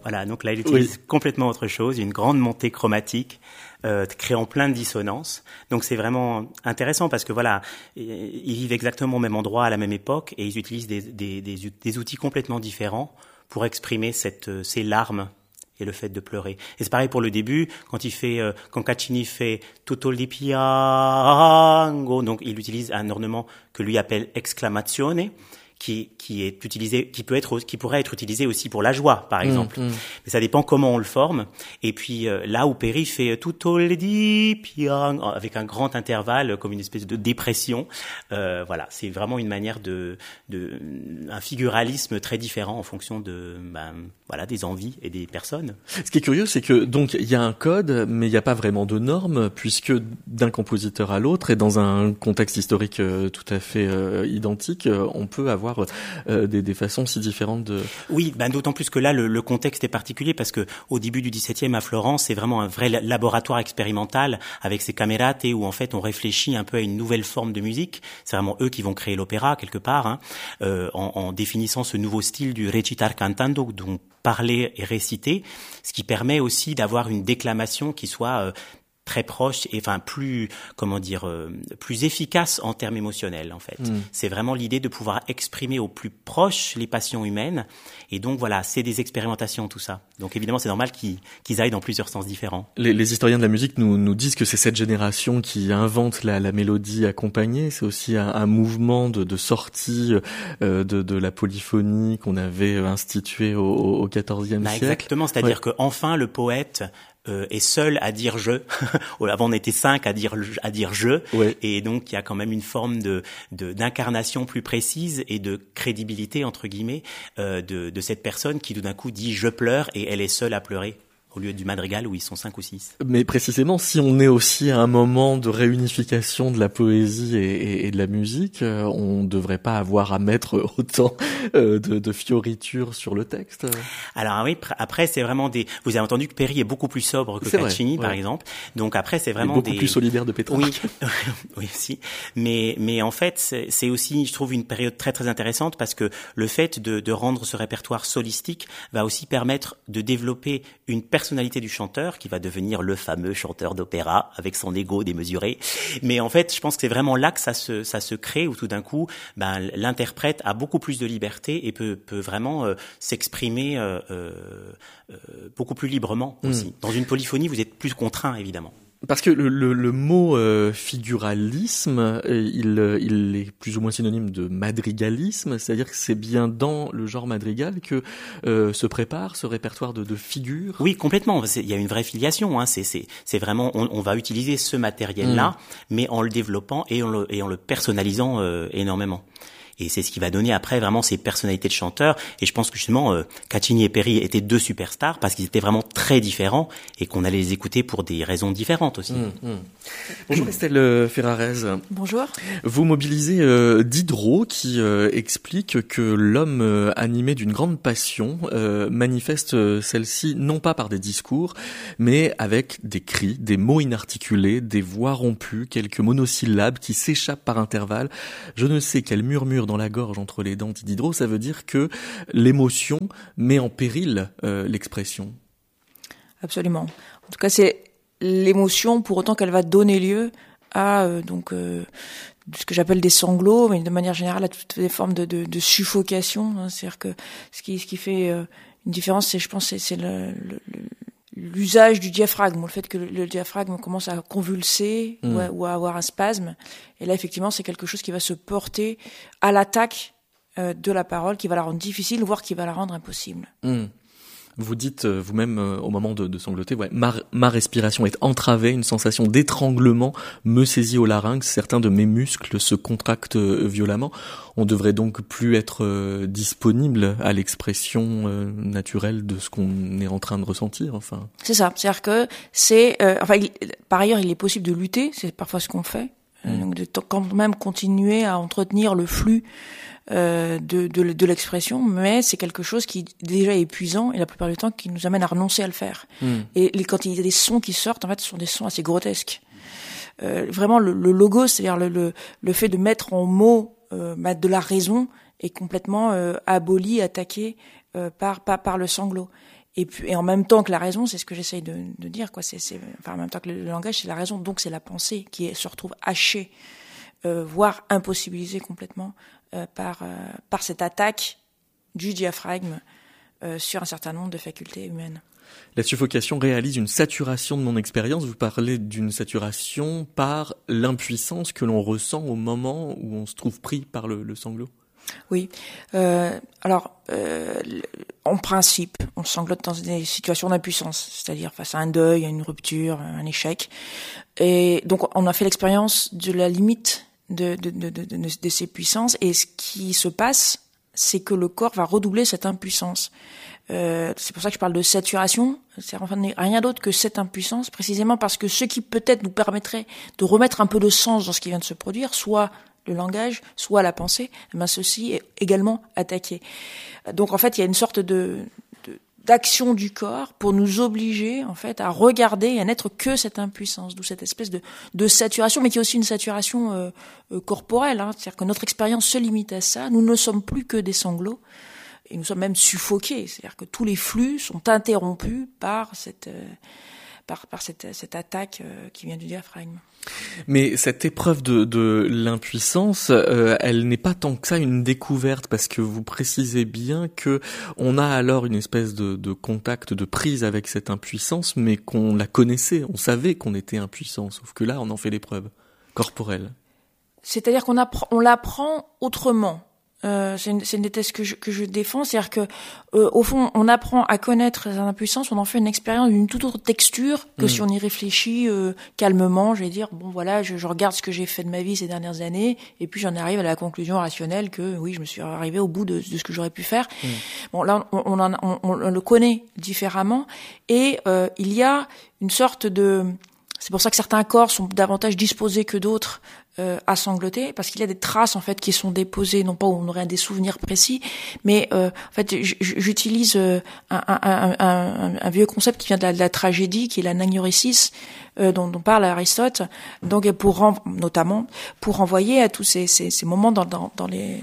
Voilà, donc là, il utilise complètement autre chose, une grande montée chromatique, créant plein de dissonances. Donc c'est vraiment intéressant parce que voilà, ils vivent exactement au même endroit à la même époque et ils utilisent des outils complètement différents pour exprimer ces larmes et le fait de pleurer. Et c'est pareil pour le début, quand Caccini fait Tutto il piango, donc il utilise un ornement que lui appelle exclamazione, qui pourrait être utilisé aussi pour la joie, par exemple. Mais ça dépend comment on le forme. Et puis là où Peri fait Tutto il piango avec un grand intervalle, comme une espèce de dépression. Voilà, c'est vraiment une manière un figuralisme très différent en fonction des envies et des personnes. Ce qui est curieux, c'est que donc il y a un code, mais il n'y a pas vraiment de normes, puisque d'un compositeur à l'autre et dans un contexte historique tout à fait identique, on peut avoir des façons si différentes de... Oui, d'autant plus que là, le contexte est particulier parce que au début du XVIIe à Florence, c'est vraiment un vrai laboratoire expérimental avec ces camerate où en fait on réfléchit un peu à une nouvelle forme de musique. C'est vraiment eux qui vont créer l'opéra quelque part, en définissant ce nouveau style du recitar cantando, donc parler et réciter, ce qui permet aussi d'avoir une déclamation qui soit très proche et plus efficace en termes émotionnels en fait. C'est vraiment l'idée de pouvoir exprimer au plus proche les passions humaines et donc voilà, c'est des expérimentations tout ça. Donc évidemment, c'est normal qu'ils aillent dans plusieurs sens différents. Les historiens de la musique nous disent que c'est cette génération qui invente la mélodie accompagnée, c'est aussi un mouvement de sortie de la polyphonie qu'on avait institué au XIVe siècle. Exactement, c'est-à-dire que enfin le poète est seul à dire je. Avant on était 5 à dire je. Ouais. Et donc il y a quand même une forme d'incarnation plus précise et de crédibilité entre guillemets de cette personne qui tout d'un coup dit je pleure et elle est seule à pleurer. Au lieu du madrigal où ils sont 5 ou 6. Mais précisément, si on est aussi à un moment de réunification de la poésie et de la musique, on ne devrait pas avoir à mettre autant de fioritures sur le texte. Alors oui, après c'est vraiment vous avez entendu que Peri est beaucoup plus sobre que Caccini, par exemple. Donc après c'est vraiment beaucoup plus solidaire de Pétrarque. Oui, oui aussi. Mais en fait c'est aussi, je trouve, une période très très intéressante parce que le fait de rendre ce répertoire solistique va aussi permettre de développer une personnalité du chanteur qui va devenir le fameux chanteur d'opéra avec son ego démesuré. Mais en fait, je pense que c'est vraiment là que ça se crée où tout d'un coup, l'interprète a beaucoup plus de liberté et peut vraiment s'exprimer beaucoup plus librement aussi. Dans une polyphonie, vous êtes plus contraint évidemment. Parce que le mot figuralisme, il est plus ou moins synonyme de madrigalisme, c'est-à-dire que c'est bien dans le genre madrigal que se prépare ce répertoire de figures. Oui, complètement. Il y a une vraie filiation. C'est vraiment, on va utiliser ce matériel-là, mais en le développant et en le personnalisant énormément. Et c'est ce qui va donner après vraiment ces personnalités de chanteurs. Et je pense que justement, Caccini et Peri étaient 2 superstars parce qu'ils étaient vraiment très différents et qu'on allait les écouter pour des raisons différentes aussi. Bonjour Estelle Ferrarez. Bonjour. Vous mobilisez Diderot qui explique que l'homme animé d'une grande passion manifeste celle-ci non pas par des discours, mais avec des cris, des mots inarticulés, des voix rompues, quelques monosyllabes qui s'échappent par intervalles. Je ne sais quel murmure dans la gorge entre les dents, dit Diderot. Ça veut dire que l'émotion met en péril l'expression. Absolument. En tout cas, c'est l'émotion pour autant qu'elle va donner lieu à ce que j'appelle des sanglots, mais de manière générale à toutes les formes de suffocation. C'est-à-dire que ce qui fait une différence, c'est l'usage du diaphragme, le fait que le diaphragme commence à convulser ou à avoir un spasme. Et là, effectivement, c'est quelque chose qui va se porter à l'attaque de la parole, qui va la rendre difficile, voire qui va la rendre impossible. Vous dites vous-même au moment de sangloter, ma respiration est entravée, une sensation d'étranglement me saisit au larynx, certains de mes muscles se contractent violemment. On devrait donc plus être disponible à l'expression naturelle de ce qu'on est en train de ressentir. Enfin, c'est ça. C'est-à-dire que par ailleurs, il est possible de lutter. C'est parfois ce qu'on fait. Donc de quand même continuer à entretenir le flux de l'expression, mais c'est quelque chose qui est déjà épuisant et la plupart du temps qui nous amène à renoncer à le faire. Et quand il y a des sons qui sortent, en fait, ce sont des sons assez grotesques. Vraiment, le logos, c'est-à-dire le fait de mettre en mots de la raison est complètement aboli, attaqué par le sanglot. Et en même temps que la raison, c'est ce que j'essaye de dire, quoi. En même temps que le langage, c'est la raison. Donc c'est la pensée qui se retrouve hachée, voire impossibilisée complètement par cette attaque du diaphragme sur un certain nombre de facultés humaines. La suffocation réalise une saturation de mon expérience. Vous parlez d'une saturation par l'impuissance que l'on ressent au moment où on se trouve pris par le sanglot. Oui. En principe, on sanglote dans des situations d'impuissance, c'est-à-dire face à un deuil, à une rupture, un échec. Et donc, on a fait l'expérience de la limite de ces puissances. Et ce qui se passe, c'est que le corps va redoubler cette impuissance. C'est pour ça que je parle de saturation. C'est enfin rien d'autre que cette impuissance, précisément parce que ce qui peut-être nous permettrait de remettre un peu de sens dans ce qui vient de se produire, soit le langage, soit la pensée, ceci est également attaqué. Donc en fait, il y a une sorte d'action du corps pour nous obliger en fait à regarder et à n'être que cette impuissance, d'où cette espèce de saturation, mais qui est aussi une saturation corporelle. C'est-à-dire que notre expérience se limite à ça. Nous ne sommes plus que des sanglots. Et nous sommes même suffoqués, c'est-à-dire que tous les flux sont interrompus par cette attaque qui vient du diaphragme. Mais cette épreuve de l'impuissance, elle n'est pas tant que ça une découverte, parce que vous précisez bien que on a alors une espèce de contact, de prise avec cette impuissance, mais qu'on la connaissait, on savait qu'on était impuissant, sauf que là on en fait l'épreuve corporelle. C'est-à-dire on l'apprend autrement. C'est une des thèses que je défends, c'est-à-dire que au fond, on apprend à connaître sa impuissance, on en fait une expérience d'une toute autre texture que si on y réfléchit calmement. Je vais dire bon voilà, je regarde ce que j'ai fait de ma vie ces dernières années, et puis j'en arrive à la conclusion rationnelle que oui, je me suis arrivé au bout de ce que j'aurais pu faire. Bon là, on le connaît différemment, et il y a une sorte de... C'est pour ça que certains corps sont davantage disposés que d'autres à sangloter, parce qu'il y a des traces en fait qui sont déposées, non pas où on aurait des souvenirs précis, mais en fait j'utilise un vieux concept qui vient de la tragédie, qui est l'anagnorésis, dont parle Aristote, donc notamment pour renvoyer à tous ces moments dans les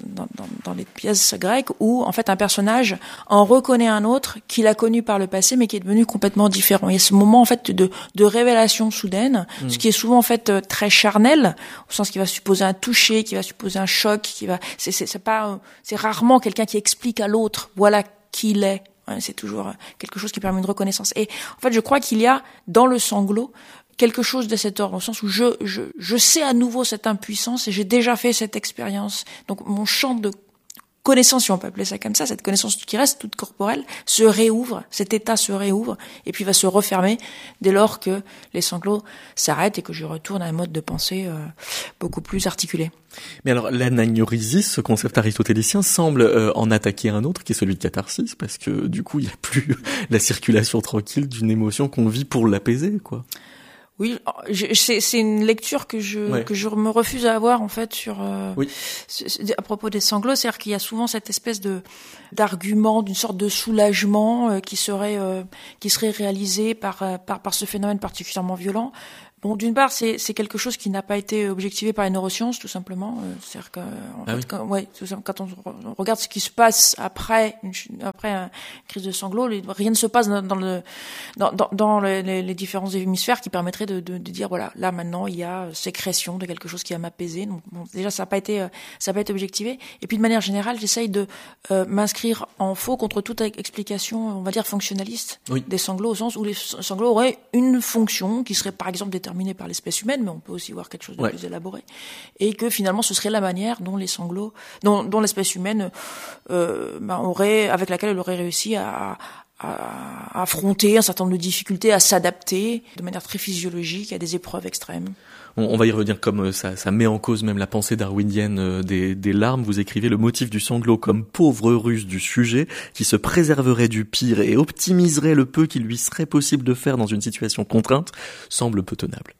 pièces grecques où en fait un personnage en reconnaît un autre qu'il a connu par le passé mais qui est devenu complètement différent. Il y a ce moment en fait de révélation soudaine, ce qui est souvent en fait très charnel, au sens qu'il va supposer un toucher, qui va supposer un choc, c'est rarement quelqu'un qui explique à l'autre voilà qui il est. C'est toujours quelque chose qui permet une reconnaissance. Et en fait, je crois qu'il y a dans le sanglot quelque chose de cet ordre, au sens où je sais à nouveau cette impuissance et j'ai déjà fait cette expérience. Donc mon champ de connaissance, si on peut appeler ça comme ça, cette connaissance qui reste toute corporelle, se réouvre, cet état se réouvre et puis va se refermer dès lors que les sanglots s'arrêtent et que je retourne à un mode de pensée beaucoup plus articulé. Mais alors l'anagnorésis, ce concept aristotélicien, semble en attaquer un autre qui est celui de catharsis, parce que du coup il n'y a plus la circulation tranquille d'une émotion qu'on vit pour l'apaiser, quoi. Oui, c'est une lecture que je me refuse à avoir en fait sur à propos des sanglots, c'est-à-dire qu'il y a souvent cette espèce d'argument, d'une sorte de soulagement qui serait réalisé par ce phénomène particulièrement violent. Bon, d'une part, c'est quelque chose qui n'a pas été objectivé par les neurosciences, tout simplement. C'est-à-dire que, quand on regarde ce qui se passe après une crise de sanglots, rien ne se passe dans les différents hémisphères qui permettraient de dire voilà, là maintenant il y a sécrétion de quelque chose qui va m'apaiser. Donc bon, déjà ça n'a pas été objectivé. Et puis de manière générale, j'essaye de m'inscrire en faux contre toute explication, on va dire fonctionnaliste des sanglots, au sens où les sanglots auraient une fonction qui serait par exemple déterminée par l'espèce humaine, mais on peut aussi voir quelque chose de plus élaboré, et que finalement ce serait la manière dont les sanglots, dont l'espèce humaine avec laquelle elle aurait réussi à affronter un certain nombre de difficultés, à s'adapter de manière très physiologique à des épreuves extrêmes. On va y revenir, comme ça met en cause même la pensée darwinienne des larmes. Vous écrivez: le motif du sanglot comme pauvre ruse du sujet qui se préserverait du pire et optimiserait le peu qu'il lui serait possible de faire dans une situation contrainte semble peu tenable.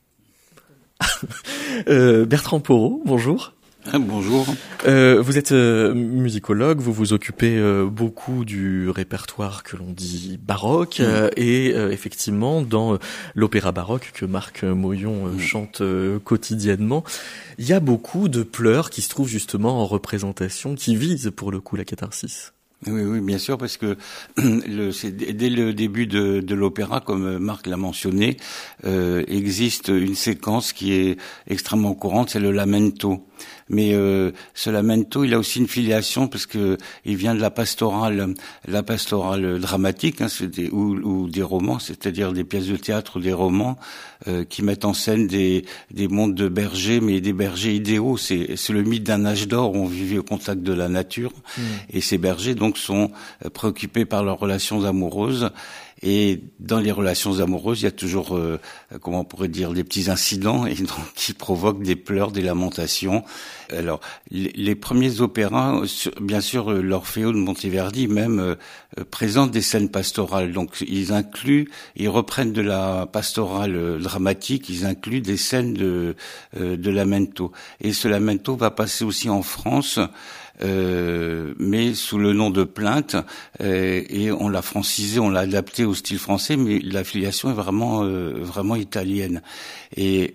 Bertrand Porot, bonjour. Bonjour. Vous êtes musicologue, vous vous occupez beaucoup du répertoire que l'on dit baroque, et effectivement dans l'opéra baroque que Marc Moyon chante quotidiennement, il y a beaucoup de pleurs qui se trouvent justement en représentation, qui visent pour le coup la catharsis. Oui, bien sûr, parce que c'est dès le début de l'opéra, comme Marc l'a mentionné, existe une séquence qui est extrêmement courante, c'est le lamento. Mais ce lamento, il a aussi une filiation parce que il vient de la pastorale dramatique, hein, ou des romans, c'est-à-dire des pièces de théâtre ou des romans qui mettent en scène des mondes de bergers, mais des bergers idéaux. C'est le mythe d'un âge d'or où on vivait au contact de la nature, et ces bergers donc sont préoccupés par leurs relations amoureuses. Et dans les relations amoureuses, il y a toujours, comment on pourrait dire, des petits incidents et donc qui provoquent des pleurs, des lamentations. Alors, les premiers opéras, bien sûr, l'Orfeo de Monteverdi même présente des scènes pastorales. Donc, ils reprennent de la pastorale dramatique, ils incluent des scènes de lamento. Et ce lamento va passer aussi en France. Mais sous le nom de Plainte, et on l'a francisé, on l'a adapté au style français, mais la filiation est vraiment italienne. Et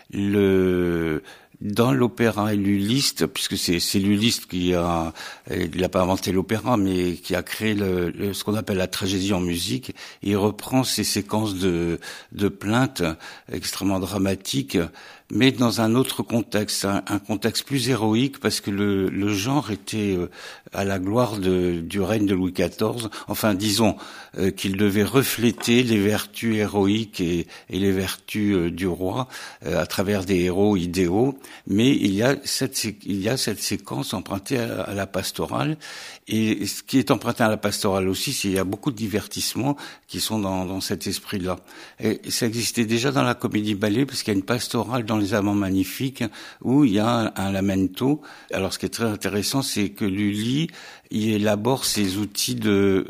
dans l'opéra Lullyste, puisque c'est Lullyste il n'a pas inventé l'opéra, mais qui a créé ce qu'on appelle la tragédie en musique, et il reprend ces séquences de plaintes extrêmement dramatiques, mais dans un autre contexte, un contexte plus héroïque, parce que le genre était à la gloire du règne de Louis XIV. Enfin, disons qu'il devait refléter les vertus héroïques et les vertus du roi à travers des héros idéaux. Mais il y a cette séquence empruntée à la pastorale. Et ce qui est emprunté à la pastorale aussi, c'est qu'il y a beaucoup de divertissements qui sont dans cet esprit-là. Et ça existait déjà dans la comédie-ballet, parce qu'il y a une pastorale dans Les Amants Magnifiques où il y a un lamento. Alors, ce qui est très intéressant, c'est que Lully, il élabore ses outils de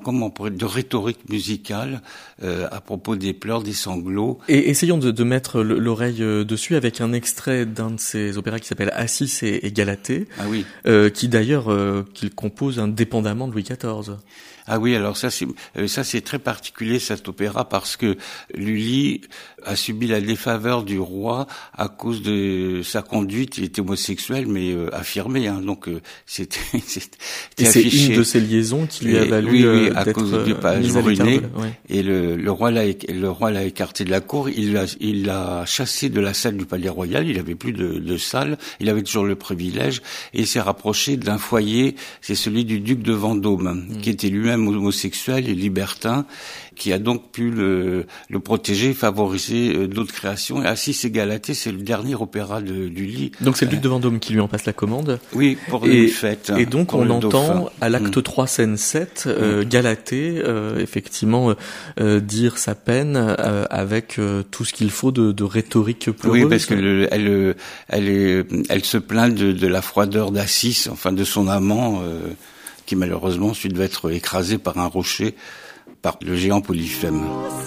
rhétorique musicale à propos des pleurs, des sanglots. Et essayons de mettre l'oreille dessus avec un extrait d'un de ses opéras qui s'appelle Assis et Galatée, qui d'ailleurs qu'il compose indépendamment de Louis XIV. Ah oui, alors ça c'est très particulier cet opéra, parce que Lully a subi la défaveur du roi à cause de sa conduite. Il était homosexuel, mais affirmé, hein, donc c'était et affiché. C'est une de ces liaisons qui lui a valu à cause du page ruiné. Et le roi l'a écarté de la cour. Il l'a chassé de la salle du Palais Royal. Il avait plus de salle. Il avait toujours le privilège, et il s'est rapproché d'un foyer. C'est celui du duc de Vendôme, qui était lui-même homosexuel et libertin, qui a donc pu le protéger, favoriser d'autres créations. Et Assis et Galatée, c'est le dernier opéra de Lully. Donc c'est le duc de Vendôme qui lui en passe la commande. Oui, pour une fête. Et donc on entend à l'acte 3, scène 7, Galatée, effectivement, dire sa peine avec tout ce qu'il faut de rhétorique pleureuse. Oui, parce que elle se plaint de la froideur d'Assis, enfin de son amant, qui malheureusement ensuite va être écrasé par un rocher, par le géant Polyphème.